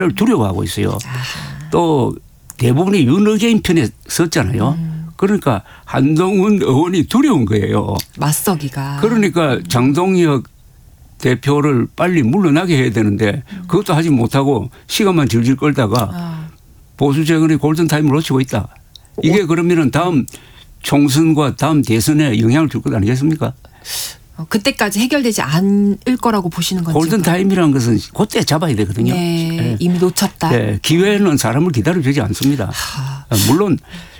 두려워하고 있어요. 또 대부분이 윤어게인 편에 섰잖아요. 그러니까 한동훈 의원이 두려운 거예요. 맞서기가. 그러니까 장동혁 대표를 빨리 물러나게 해야 되는데 그것도 하지 못하고 시간만 질질 끌다가 보수 재건의 골든타임을 놓치고 있다. 이게 그러면은 다음 총선과 다음 대선에 영향을 줄 것 아니겠습니까? 그때까지 해결되지 않을 거라고 보시는 건지. 골든타임이라는 것은 그때 잡아야 되거든요. 네, 네. 이미 놓쳤다. 네, 기회는 사람을 기다려주지 않습니다. 물론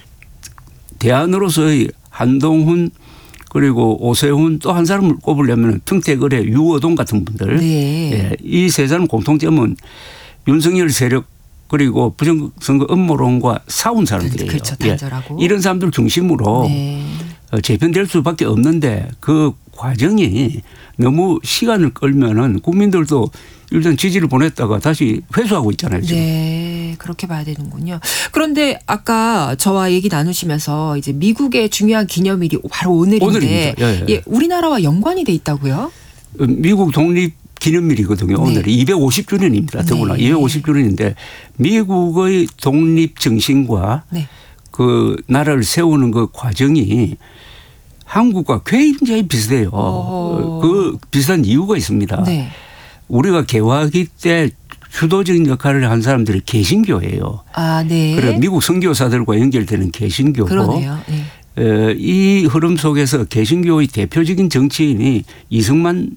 대안으로서의 한동훈 그리고 오세훈 또 한 사람을 꼽으려면 평택을의 유어동 같은 분들. 네. 예, 이 세 사람 공통점은 윤석열 세력 그리고 부정선거 음모론과 싸운 사람들이에요. 그렇죠. 단절하고. 예, 이런 사람들 중심으로 네. 재편될 수밖에 없는데 그 과정이 너무 시간을 끌면은 국민들도 일단 지지를 보냈다가 다시 회수하고 있잖아요. 지금. 네, 그렇게 봐야 되는군요. 그런데 아까 저와 얘기 나누시면서 이제 미국의 중요한 기념일이 바로 오늘인데, 오늘입니다. 예, 예. 예, 우리나라와 연관이 돼 있다고요? 미국 독립 기념일이거든요. 네. 오늘이 250주년입니다. 더구나 네. 250주년인데 미국의 독립 정신과 네. 그 나라를 세우는 그 과정이 한국과 굉장히 비슷해요. 그 비슷한 이유가 있습니다. 네. 우리가 개화기 때 주도적인 역할을 한 사람들이 개신교예요. 아, 네. 그래 미국 선교사들과 연결되는 개신교고. 그러네요. 네. 이 흐름 속에서 개신교의 대표적인 정치인이 이승만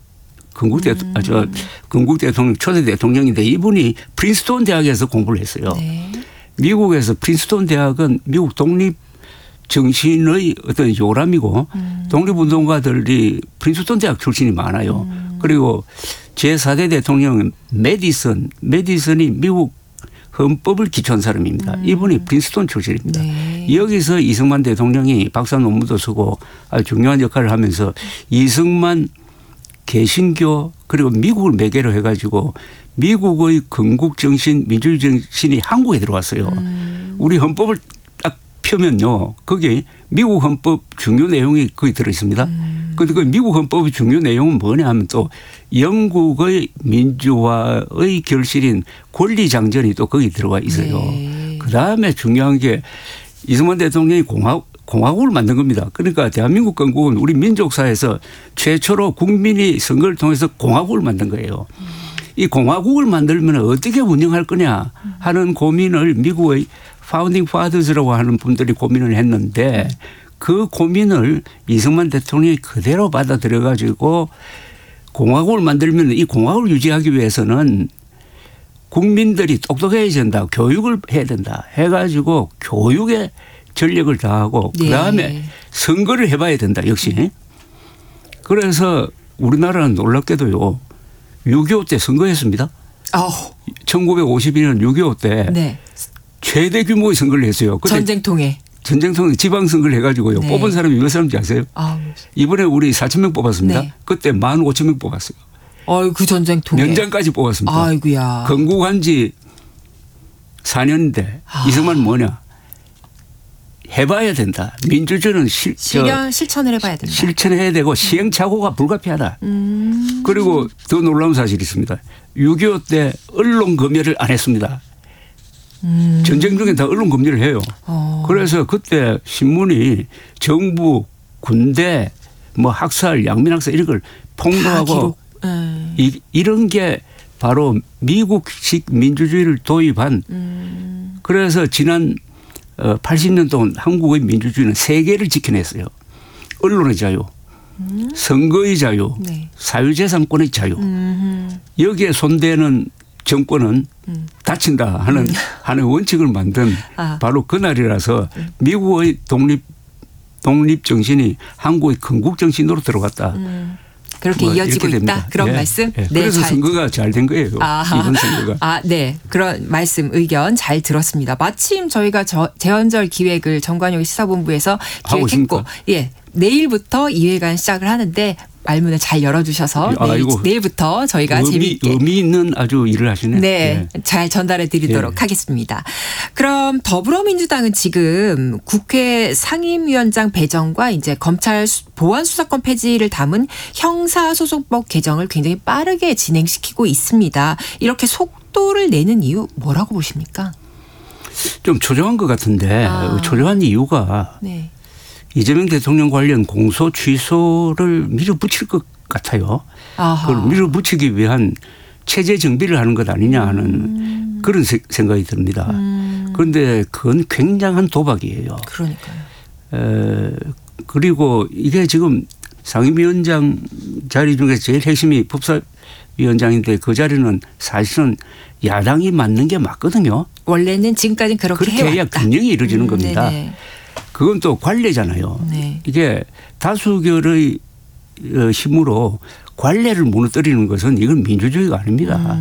건국 대통령 초대 대통령인데 이분이 프린스톤 대학에서 공부를 했어요. 네. 미국에서 프린스톤 대학은 미국 독립 정신의 어떤 요람이고 독립운동가들이 프린스톤 대학 출신이 많아요. 그리고 제4대 대통령 메디슨이 미국 헌법을 기초한 사람입니다. 이분이 프린스톤 출신입니다. 네. 여기서 이승만 대통령이 박사 논문도 쓰고 아주 중요한 역할을 하면서 이승만 개신교 그리고 미국을 매개로 해가지고 미국의 건국 정신, 민주주의 정신이 한국에 들어왔어요. 우리 헌법을 딱 펴면요, 거기 미국 헌법 중요 내용이 거기 들어 있습니다. 그런데 그 미국 헌법의 중요 내용은 뭐냐 하면 또 영국의 민주화의 결실인 권리장전이 또 거기 들어가 있어요. 네. 그 다음에 중요한 게 이승만 대통령이 공화국을 만든 겁니다. 그러니까 대한민국 건국은 우리 민족사에서 최초로 국민이 선거를 통해서 공화국을 만든 거예요. 이 공화국을 만들면 어떻게 운영할 거냐 하는 고민을 미국의 파운딩 파더즈라고 하는 분들이 고민을 했는데 그 고민을 이승만 대통령이 그대로 받아들여 가지고 공화국을 만들면 이 공화국을 유지하기 위해서는 국민들이 똑똑해야 된다. 교육을 해야 된다. 해가지고 교육에 전력을 다하고 네. 그다음에 선거를 해봐야 된다. 역시. 그래서 우리나라는 놀랍게도요. 6.25 때 선거했습니다. 1952년 6.25 때 네. 최대 규모의 선거를 했어요. 전쟁통에. 전쟁통에 지방선거를 해가지고요. 네. 뽑은 사람이 몇 사람인지 아세요? 이번에 우리 4,000명 뽑았습니다. 네. 그때 15,000명 뽑았어요. 그 전쟁통에. 연장까지 뽑았습니다. 아이고야. 건국한 지 4년인데 이승만은 뭐냐. 해봐야 된다. 민주주의는 실천을 해봐야 된다. 실천해야 되고 시행착오가 불가피하다. 그리고 더 놀라운 사실이 있습니다. 6.25 때 언론 검열을 안 했습니다. 전쟁 중에 다 언론 검열을 해요. 그래서 그때 신문이 정부, 군대, 뭐 학살, 양민학살 이런 걸 폭로하고 이런 게 바로 미국식 민주주의를 도입한 그래서 지난 80년 동안 한국의 민주주의는 세 개를 지켜냈어요. 언론의 자유, 선거의 자유, 네. 사유재산권의 자유. 여기에 손대는 정권은 다친다 하는 원칙을 만든 바로 그날이라서 미국의 독립 정신이 한국의 건국 정신으로 들어갔다. 그렇게 이어지고 있다. 그런 말씀. 네. 그래서 선거가 잘 된 거예요. 이번 선거가. 네. 그런 말씀 의견 잘 들었습니다. 마침 저희가 재헌절 기획을 정관용의 시사본부에서 기획했고 내일부터 2회간 시작을 하는데 말문을 잘 열어주셔서 내일부터 저희가 재미있게 의미 있는 아주 일을 하시네요. 네. 잘 전달해 드리도록 하겠습니다. 그럼 더불어민주당은 지금 국회 상임위원장 배정과 이제 검찰 보안 수사권 폐지를 담은 형사소송법 개정을 굉장히 빠르게 진행시키고 있습니다. 이렇게 속도를 내는 이유 뭐라고 보십니까? 좀 초조한 것 같은데 초조한 이유가 네. 이재명 대통령 관련 공소 취소를 밀어붙일 것 같아요. 그걸 밀어붙이기 위한 체제 정비를 하는 것 아니냐 하는 그런 생각이 듭니다. 그런데 그건 굉장한 도박이에요. 그러니까요. 그리고 이게 지금 상임위원장 자리 중에 제일 핵심이 법사위원장인데 그 자리는 사실은 야당이 맡는 게 맞거든요. 원래는 지금까지는 그렇게 해야 균형이 이루어지는 겁니다. 네네. 그건 또 관례잖아요. 네. 이게 다수결의 힘으로 관례를 무너뜨리는 것은 이건 민주주의가 아닙니다.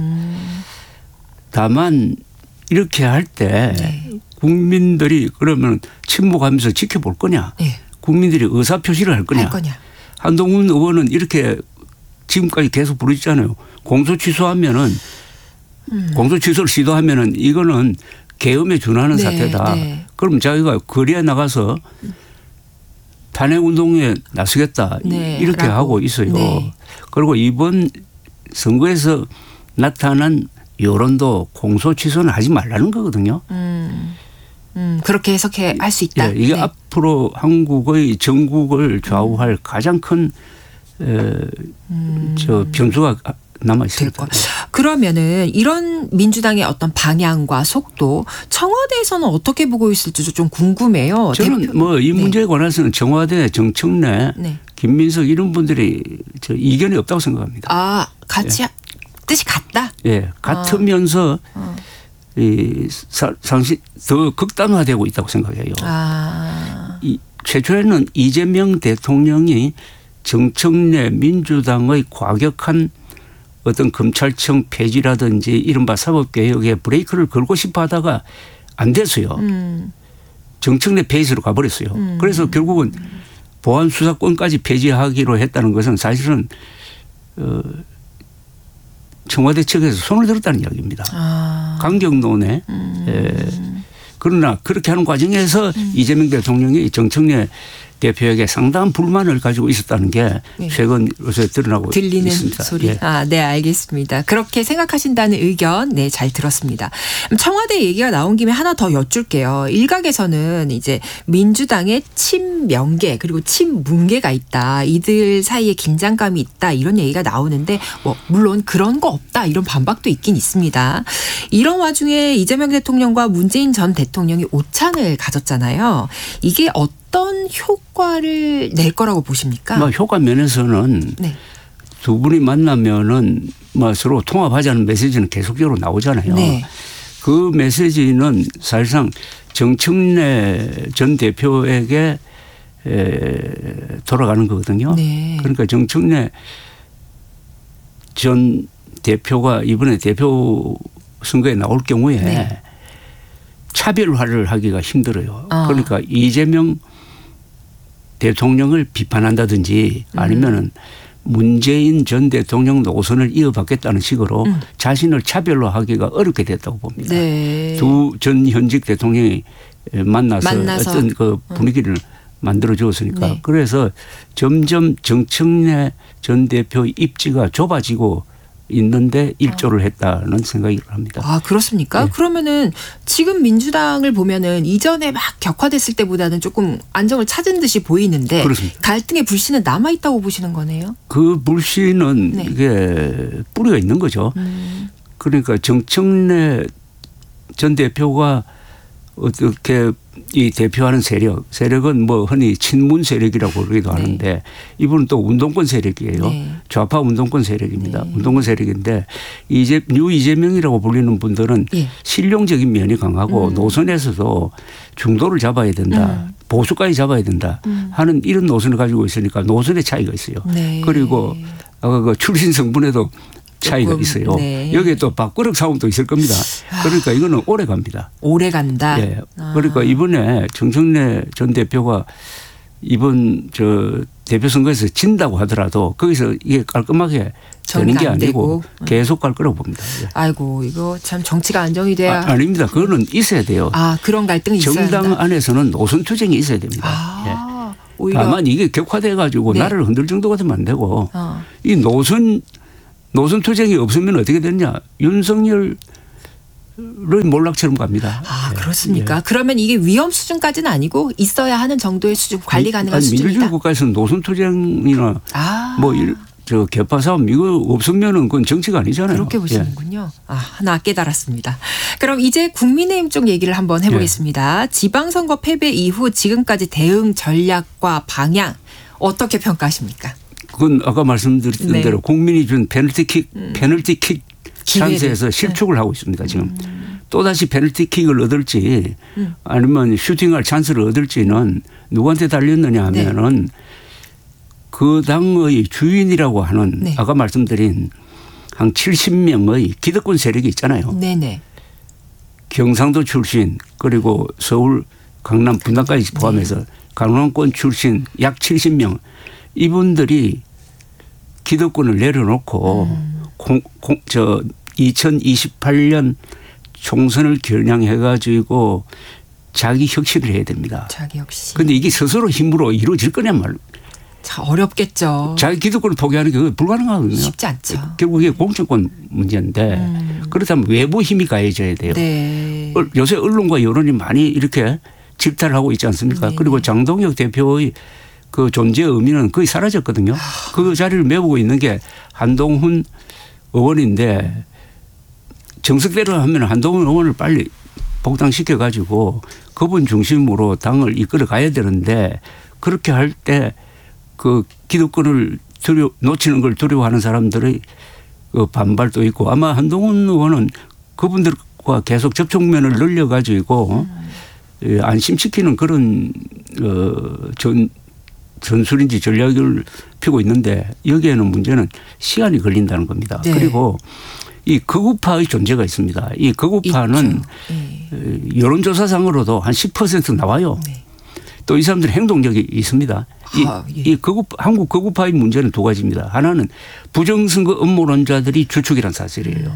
다만 이렇게 할 때 네. 국민들이 그러면 침묵하면서 지켜볼 거냐. 네. 국민들이 의사표시를 할 거냐. 한동훈 의원은 이렇게 지금까지 계속 부르짖잖아요. 공소 취소하면은 공소 취소를 시도하면은 이거는 계엄에 준하는 네, 사태다. 네. 그럼 자기가 거리에 나가서 탄핵 운동에 나서겠다. 네, 이렇게 하고 있어요. 네. 그리고 이번 선거에서 나타난 여론도 공소 취소는 하지 말라는 거거든요. 그렇게 해석해 할 수 있다. 예, 이게 네. 앞으로 한국의 전국을 좌우할 가장 큰 변수가 남아 있습니다. 그러면은 이런 민주당의 어떤 방향과 속도 청와대에서는 어떻게 보고 있을지 좀 궁금해요. 저는 뭐 이 문제에 관해서는 청와대, 정청래, 네. 김민석 이런 분들이 이견이 없다고 생각합니다. 같이 뜻이 같다. 예, 같으면서 이 상시 더 극단화되고 있다고 생각해요. 이 최초에는 이재명 대통령이 정청래 민주당의 과격한 어떤 검찰청 폐지라든지 이른바 사법개혁에 브레이크를 걸고 싶어 하다가 안 됐어요. 정청래 페이스로 가버렸어요. 그래서 결국은 보안수사권까지 폐지하기로 했다는 것은 사실은 청와대 측에서 손을 들었다는 이야기입니다. 강경론에. 그러나 그렇게 하는 과정에서 이재명 대통령이 정청래 대표에게 상당한 불만을 가지고 있었다는 게 최근 요새 드러나고 들리는 있습니다. 소리. 예. 네, 알겠습니다. 그렇게 생각하신다는 의견, 네, 잘 들었습니다. 청와대 얘기가 나온 김에 하나 더 여쭐게요. 일각에서는 이제 민주당의 친명계 그리고 친문계가 있다. 이들 사이에 긴장감이 있다. 이런 얘기가 나오는데 물론 그런 거 없다. 이런 반박도 있긴 있습니다. 이런 와중에 이재명 대통령과 문재인 전 대통령이 오찬을 가졌잖아요. 이게 어떤 효과를 낼 거라고 보십니까? 효과 면에서는 네. 두 분이 만나면은 서로 통합하자는 메시지는 계속적으로 나오잖아요. 네. 그 메시지는 사실상 정청래 전 대표에게 돌아가는 거거든요. 네. 그러니까 정청래 전 대표가 이번에 대표 선거에 나올 경우에 네. 차별화를 하기가 힘들어요. 그러니까 이재명 대통령을 비판한다든지 아니면은 문재인 전 대통령 노선을 이어받겠다는 식으로 자신을 차별화하기가 어렵게 됐다고 봅니다. 네. 두 전 현직 대통령이 만나서 어떤 그 분위기를 만들어 주었으니까. 네. 그래서 점점 정청래 전 대표의 입지가 좁아지고 있는데 일조를 했다는 생각이 합니다. 그렇습니까? 네. 그러면은 지금 민주당을 보면은 이전에 막 격화됐을 때보다는 조금 안정을 찾은 듯이 보이는데 그렇습니다. 갈등의 불씨는 남아 있다고 보시는 거네요. 그 불씨는 네. 이게 뿌리가 있는 거죠. 그러니까 정청래 전 대표가 어떻게 이 대표하는 세력은 흔히 친문 세력이라고 그러기도 하는데 이분은 또 운동권 세력이에요. 네. 좌파 운동권 세력입니다. 네. 운동권 세력인데 뉴 이재명이라고 불리는 분들은 실용적인 면이 강하고 노선에서도 중도를 잡아야 된다. 보수까지 잡아야 된다 하는 이런 노선을 가지고 있으니까 노선의 차이가 있어요. 네. 그리고 아까 그 출신 성분에도 차이가 조금, 있어요. 네. 여기에 또 밥그릇 싸움도 있을 겁니다. 그러니까 이거는 오래 갑니다. 오래 간다. 예. 그러니까 이번에 정청래 전 대표가 이번 대표 선거에서 진다고 하더라도 거기서 이게 깔끔하게 되는 게 아니고 계속 갈 거라고 봅니다. 예. 아이고 이거 참 정치가 안정이 돼야. 아닙니다. 그거는 있어야 돼요. 그런 갈등이 있어야 정당 한다. 안에서는 노선 투쟁이 있어야 됩니다. 예. 다만 이게 격화돼 가지고 나라를 흔들 정도가 되면 안 되고 이 노선 투쟁이 없으면 어떻게 되느냐. 윤석열 몰락처럼 갑니다. 아, 그렇습니까? 그러면 이게 위험 수준까지는 아니고 있어야 하는 정도의 수준, 관리 가능한 수준이다. 민주주의 국가에서는 노선투쟁이나 저 개파 싸움 이거 없으면은 그건 정치가 아니잖아요. 그렇게 보시는군요. 하나 깨달았습니다. 그럼 이제 국민의힘 쪽 얘기를 한번 해보겠습니다. 지방선거 패배 이후 지금까지 대응 전략과 방향 어떻게 평가하십니까? 그건 아까 말씀드렸던 대로 국민이 준 페널티킥 찬스에서 실축을 하고 있습니다. 지금 또다시 페널티킥을 얻을지 아니면 슈팅할 찬스를 얻을지는 누구한테 달렸느냐 하면은 그 당의 주인이라고 하는 아까 말씀드린 한 70명의 기득권 세력이 있잖아요. 네네. 경상도 출신 그리고 서울 강남 분당까지 포함해서 강남권 출신 약 70명 이분들이 기득권을 내려놓고 2028년 총선을 겨냥해 가지고 자기 혁신을 해야 됩니다. 자기 혁신. 그런데 이게 스스로 힘으로 이루어질 거냐 말이에요. 자, 어렵겠죠. 자기 기득권을 포기하는 게 불가능하거든요. 쉽지 않죠. 결국 이게 공천권 문제인데 그렇다면 외부 힘이 가해져야 돼요. 네. 요새 언론과 여론이 많이 이렇게 질타를 하고 있지 않습니까? 네. 그리고 장동혁 대표의 그 존재의 의미는 거의 사라졌거든요. 그 자리를 메우고 있는 게 한동훈 의원인데 정석대로 하면 한동훈 의원을 빨리 복당시켜 가지고 그분 중심으로 당을 이끌어 가야 되는데 그렇게 할 때 그 기득권을 놓치는 걸 두려워하는 사람들의 그 반발도 있고 아마 한동훈 의원은 그분들과 계속 접촉면을 늘려 가지고 안심시키는 그런 전술인지 전략을 펴고 있는데 여기에는 문제는 시간이 걸린다는 겁니다. 네. 그리고 이 극우파의 존재가 있습니다. 이 극우파는 여론조사상으로도 한 10% 나와요. 네. 또 이 사람들은 행동력이 있습니다. 이 한국 극우파의 문제는 두 가지입니다. 하나는 부정선거 음모론자들이 주축이라는 사실이에요.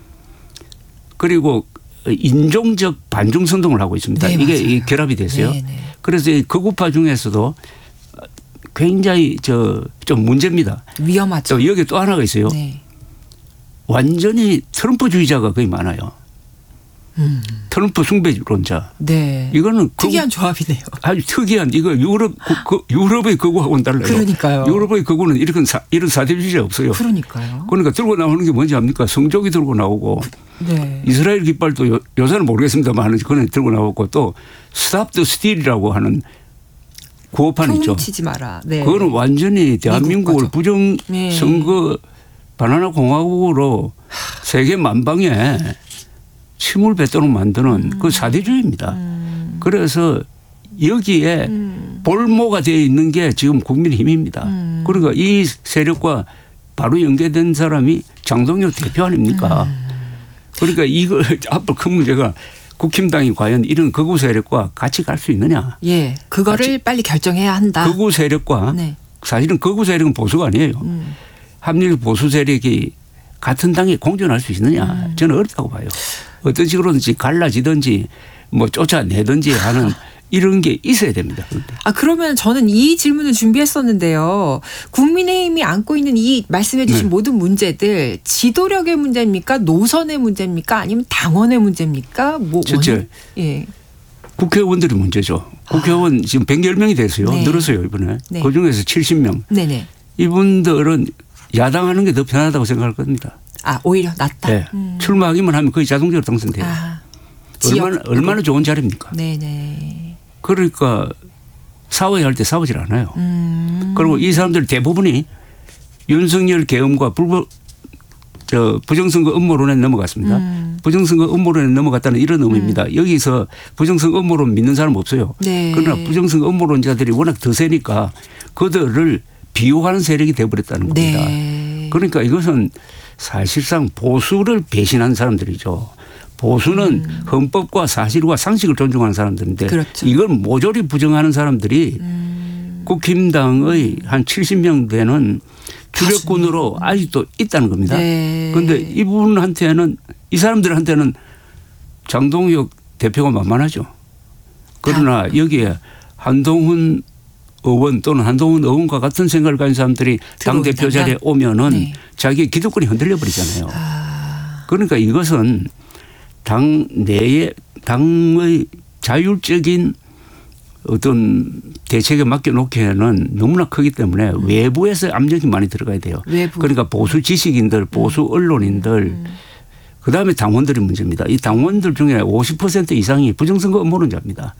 그리고 인종적 반중선동을 하고 있습니다. 네, 이게 결합이 됐어요. 네, 네. 그래서 이 극우파 중에서도 굉장히 좀 문제입니다. 위험하죠. 또 여기 또 하나가 있어요. 네. 완전히 트럼프주의자가 거의 많아요. 트럼프 숭배론자. 네. 이거는 특이한 조합이네요. 아주 특이한 이거 유럽의 극우하고는 달라요. 그러니까요. 유럽의 극우는 이런 사대주의자 없어요. 그러니까요. 그러니까 들고 나오는 게 뭔지 압니까? 성적이 들고 나오고 네. 이스라엘 깃발도 요새는 모르겠습니다만 그건 들고 나오고 또 스탑 더 스틸이라고 하는 구호판 있죠. 훔치지 마라. 네. 그거는 완전히 대한민국을 부정선거 바나나 공화국으로 세계 만방에 침을 뱉도록 만드는 그 사대주의입니다. 그래서 여기에 볼모가 되어 있는 게 지금 국민의힘입니다. 그러니까 이 세력과 바로 연계된 사람이 장동혁 대표 아닙니까? 그러니까 이거 앞으로 큰 문제가 국힘당이 과연 이런 극우 세력과 같이 갈 수 있느냐. 예, 그거를 빨리 결정해야 한다. 극우 세력과 사실은 극우 세력은 보수가 아니에요. 합리적 보수 세력이 같은 당에 공존할 수 있느냐. 저는 어렵다고 봐요. 어떤 식으로든지 갈라지든지 뭐 쫓아내든지 하는 이런 게 있어야 됩니다. 그러면 저는 이 질문을 준비했었는데요. 국민의힘이 안고 있는 이 말씀해 주신 모든 문제들 지도력의 문제입니까? 노선의 문제입니까? 아니면 당원의 문제입니까? 예. 국회의원들의 문제죠. 국회의원 지금 110명이 됐어요. 네. 늘었어요 이번에. 네. 그중에서 70명. 네네. 이분들은 야당하는 게 더 편하다고 생각할 겁니다. 오히려 낫다. 네. 출마하기만 하면 거의 자동적으로 당선돼요. 얼마나 좋은 자리입니까? 네네. 그러니까 싸워야 할 때 싸우질 않아요. 그리고 이 사람들 대부분이 윤석열 계엄과 부정선거 음모론에 넘어갔습니다. 부정선거 음모론에 넘어갔다는 이런 의미입니다. 여기서 부정선거 음모론 믿는 사람 없어요. 네. 그러나 부정선거 음모론자들이 워낙 더 세니까 그들을 비호하는 세력이 되어버렸다는 겁니다. 네. 그러니까 이것은 사실상 보수를 배신한 사람들이죠. 보수는 헌법과 사실과 상식을 존중하는 사람들인데 그렇죠. 이걸 모조리 부정하는 사람들이 국힘당의 한 70명 되는 주력군으로 아직도 있다는 겁니다. 그런데 네. 이분한테는 이 사람들한테는 장동혁 대표가 만만하죠. 그러나 여기에 한동훈 의원 또는 한동훈 의원과 같은 생각을 가진 사람들이 당대표 자리에 오면은 네. 자기의 기득권이 흔들려 버리잖아요. 그러니까 이것은 당 내에 당의 자율적인 어떤 대책에 맡겨놓기에는 너무나 크기 때문에 외부에서 압력이 많이 들어가야 돼요. 외부. 그러니까 보수 지식인들, 보수 언론인들, 그다음에 당원들이 문제입니다. 이 당원들 중에 50% 이상이 부정선거 음모론자입니다.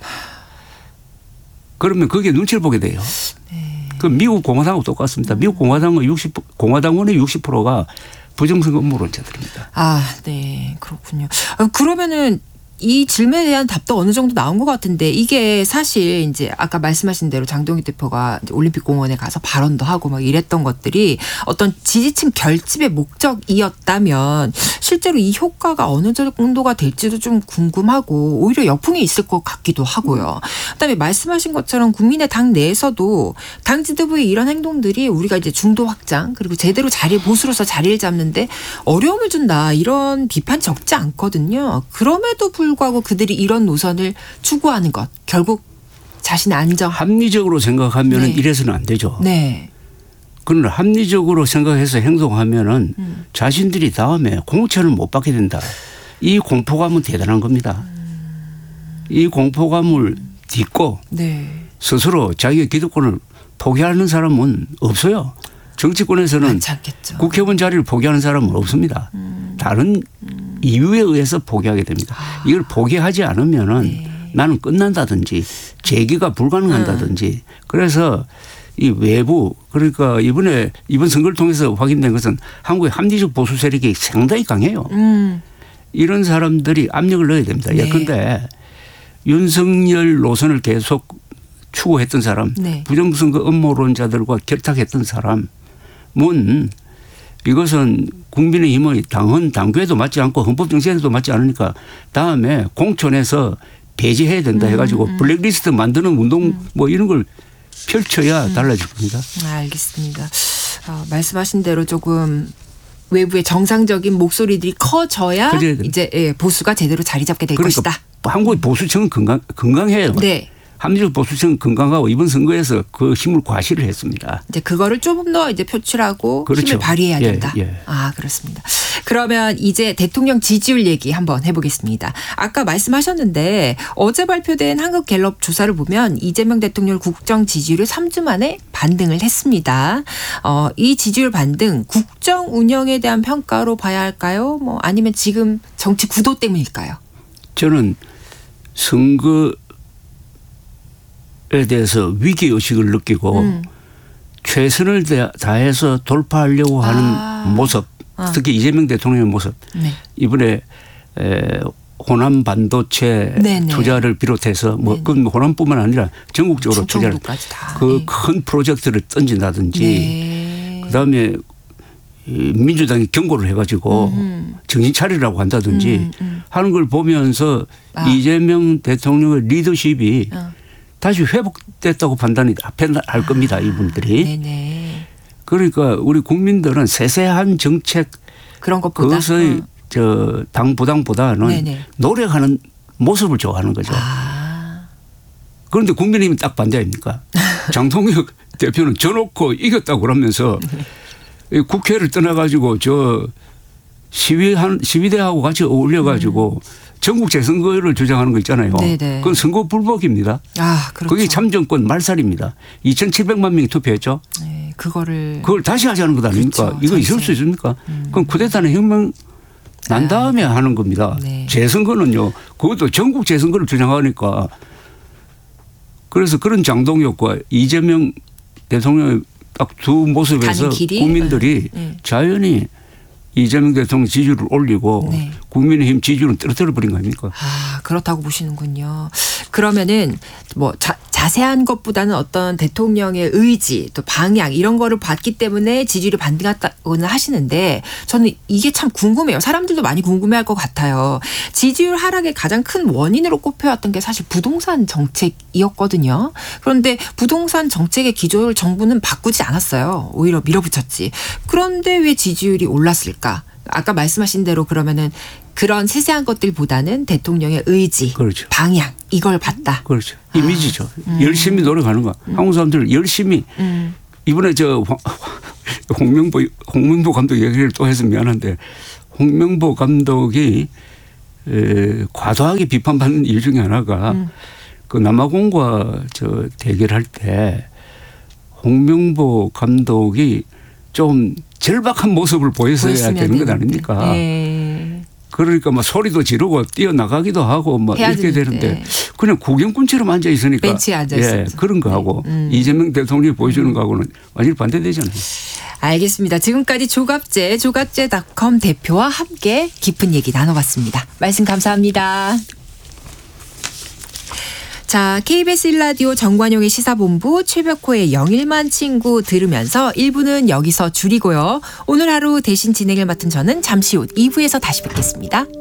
그러면 거기에 눈치를 보게 돼요. 그 미국 공화당하고 똑같습니다. 미국 공화당의 공화당원의 60%가 부정선거 음모론자들입니다. 아, 네. 그렇군요. 그러면은 이 질문에 대한 답도 어느 정도 나온 것 같은데 이게 사실 이제 아까 말씀하신 대로 장동익 대표가 이제 올림픽공원에 가서 발언도 하고 막 이랬던 것들이 어떤 지지층 결집의 목적이었다면 실제로 이 효과가 어느 정도가 될지도 좀 궁금하고 오히려 역풍이 있을 것 같기도 하고요. 그다음에 말씀하신 것처럼 국민의 당 내에서도 당 지도부의 이런 행동들이 우리가 이제 중도 확장 그리고 제대로 보수로서 자리를 잡는데 어려움을 준다 이런 비판 적지 않거든요. 그럼에도 불구하고 그들이 이런 노선을 추구하는 것 결국 자신의 안정. 합리적으로 생각하면 네. 이래서는 안 되죠. 네. 그러나 합리적으로 생각해서 행동하면은 자신들이 다음에 공천을 못 받게 된다. 이 공포감은 대단한 겁니다. 이 공포감을 딛고 네. 스스로 자기의 기득권을 포기하는 사람은 없어요. 정치권에서는 많지 않겠죠. 국회의원 자리를 포기하는 사람은 없습니다. 다른 이유에 의해서 포기하게 됩니다. 이걸 포기하지 않으면은 네. 나는 끝난다든지 재기가 불가능한다든지 그래서 이 외부 그러니까 이번 선거를 통해서 확인된 것은 한국의 합리적 보수 세력이 상당히 강해요. 이런 사람들이 압력을 넣어야 됩니다. 네. 예컨대 윤석열 노선을 계속 추구했던 사람 네. 부정선거 음모론자들과 결탁했던 사람은 이것은 국민의힘의 당규에도 맞지 않고 헌법정신에도 맞지 않으니까 다음에 공천에서 배제해야 된다 해가지고 블랙리스트 만드는 운동 뭐 이런 걸 펼쳐야 달라질 겁니다. 알겠습니다. 말씀하신 대로 조금 외부의 정상적인 목소리들이 커져야 이제 보수가 제대로 자리 잡게 될 그러니까 것이다. 한국의 보수층은 건강해요. 네. 합리적 보수층은 건강하고 이번 선거에서 그 힘을 과시를 했습니다. 이제 그거를 조금 더 이제 표출하고 그렇죠. 힘을 발휘해야 된다. 예. 아, 그렇습니다. 그러면 이제 대통령 지지율 얘기 한번 해보겠습니다. 아까 말씀하셨는데 어제 발표된 한국갤럽 조사를 보면 이재명 대통령 국정 지지율이 3주 만에 반등을 했습니다. 이 지지율 반등 국정 운영에 대한 평가로 봐야 할까요? 뭐 아니면 지금 정치 구도 때문일까요? 저는 선거에 대해서 위기의식을 느끼고 최선을 다해서 돌파하려고 하는 모습 특히 이재명 대통령의 모습 네. 이번에 호남 반도체 네네. 투자를 비롯해서 뭐 그건 호남뿐만 아니라 전국적으로 투자를 그 큰 프로젝트를 던진다든지 네. 그다음에 민주당이 경고를 해가지고 정신 차리라고 한다든지 하는 걸 보면서 이재명 대통령의 리더십이 다시 회복됐다고 판단할 겁니다. 이분들이. 네네. 그러니까 우리 국민들은 세세한 정책 그런 것보다 그것의 당 부당보다는 네네. 노력하는 모습을 좋아하는 거죠. 그런데 국민의힘은 딱 반대 아닙니까? 장동혁 대표는 져놓고 이겼다고 그러면서 국회를 떠나가지고 시위대하고 같이 어울려가지고 전국 재선거를 주장하는 거 있잖아요. 네네. 그건 선거 불복입니다. 그렇죠. 그게 참정권 말살입니다. 2,700만 명이 투표했죠. 네, 그걸 다시 하자는 것 아닙니까? 그렇죠. 이거 있을 수 있습니까? 그럼 쿠데타는 혁명 난 다음에 하는 겁니다. 네. 재선거는요. 그것도 전국 재선거를 주장하니까 그래서 그런 장동혁과 이재명 대통령의 딱 두 모습에서 국민들이 자연히 이재명 대통령 지지율을 올리고 네. 국민의힘 지지율은 떨어뜨려 버린 거 아닙니까? 그렇다고 보시는군요. 그러면은 뭐 자세한 것보다는 어떤 대통령의 의지 또 방향 이런 거를 봤기 때문에 지지율이 반등했다고는 하시는데 저는 이게 참 궁금해요. 사람들도 많이 궁금해할 것 같아요. 지지율 하락의 가장 큰 원인으로 꼽혀왔던 게 사실 부동산 정책이었거든요. 그런데 부동산 정책의 기조를 정부는 바꾸지 않았어요. 오히려 밀어붙였지. 그런데 왜 지지율이 올랐을까? 아까 말씀하신 대로 그러면은 그런 세세한 것들보다는 대통령의 의지, 그렇죠. 방향 이걸 봤다. 그렇죠. 이미지죠. 열심히 노력하는 거. 한국 사람들 열심히 이번에 홍명보 감독 얘기를 또 해서 미안한데 홍명보 감독이 과도하게 비판받는 이유 중에 하나가 그 남아공과 저 대결할 때 홍명보 감독이 좀 절박한 모습을 보였어야 되는 것 아닙니까? 네. 그러니까 막 소리도 지르고 뛰어나가기도 하고 막 이렇게 되는데 그냥 구경꾼처럼 앉아 있으니까 벤치에 앉아 있어요. 그런 거하고 이재명 대통령이 보여주는 거하고는 완전히 반대되잖아요. 알겠습니다. 지금까지 조갑제닷컴 대표와 함께 깊은 얘기 나눠봤습니다. 말씀 감사합니다. 자, KBS 1라디오 정관용의 시사본부 최백호의 영일만 친구 들으면서 1부는 여기서 줄이고요. 오늘 하루 대신 진행을 맡은 저는 잠시 후 2부에서 다시 뵙겠습니다.